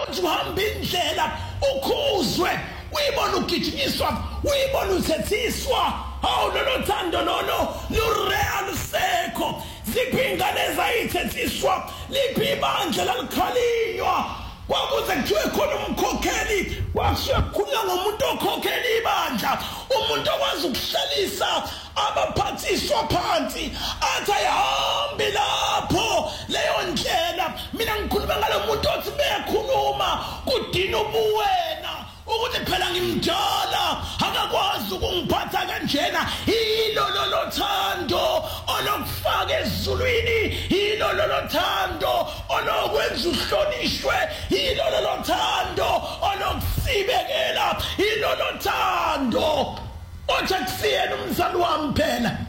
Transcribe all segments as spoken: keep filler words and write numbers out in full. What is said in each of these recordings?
ukuthi uhamba indlela ukhuzwe uyibona ugijinyiswa uyibona uthethiswa hawu lolo thando lolo lureal sekho ziphinga nezayithethiswa liphi ibandla lalikhalinywa kwakuze kuthiwe khona umkhokheli wakushiya kukhulunywa ngomuntu okhokheli ibandla umuntu okwazi ukuhlalisa abaphathiswa phansi athi ayihambe lapho leyo ndlela mina ngikhuluma ngalo muntu othi bekhuluma kudina ubuwena ukuthi phela ngimdala akakwazi ukungiphatha kanjena yilo lolo thando olokufaka ezulwini yilo lolo thando olokwenza uhlonishwe yilo lolo thando olokusibekela yilo lolo thando othi kusiyena umzali wami phela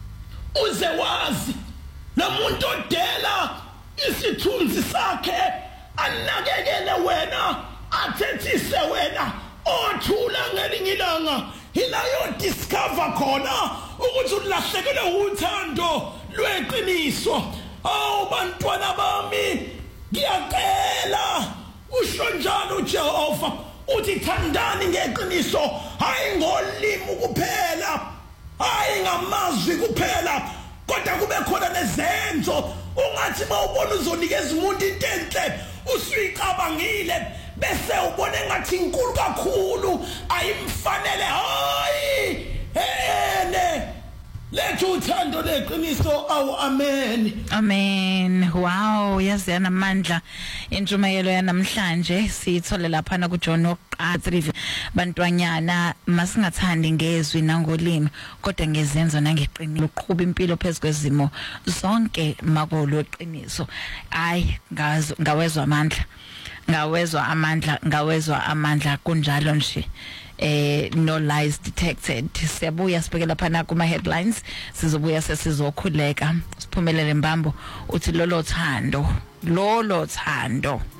uze wazi nomuntu odela isithunzi sakhe anakekele wena athethise wena othula ngelinye ilanga ilayo discover khona ukuthi ulahlekelwe uthando lweqiniso awu bantwana bami ngiyacela usho njalo uJehova uthi thandani ngeqiniso hayi ngolimi kuphela hayi ngamazwi kuphela kodwa kube khona nezenzo ungathi mawubona uzonikeza umuntu into enhle usuyicabangile bese ubone ngathi inkulu kakhulu ayimfanele hayi ene lethu uthando leqiniso awu amen amen. Wow, yazi yanamandla intshumayelo yanamhlanje siyithole lapha na ku John oqatsrive bantwanyana masingathandi ngezwi nangolimi kodwa ngezenzo nangeqiniso uqhuba impilo phezukwezimo zonke makolo eqiniso ayi ngazo ngawezwa amandla ngawezwa amandla ngawezwa amandla kunjalo nje eh no lies detected. Siyabuya sibekela phana kuma headlines sizobuya sesizokhuleka siphumelele mbambo uthi lolo thando lolo thando